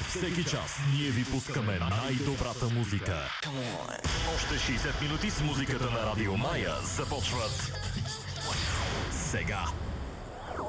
Всеки час ние ви пускаме най-добрата музика. Още 60 минути с музиката на Радио Мая започват сега.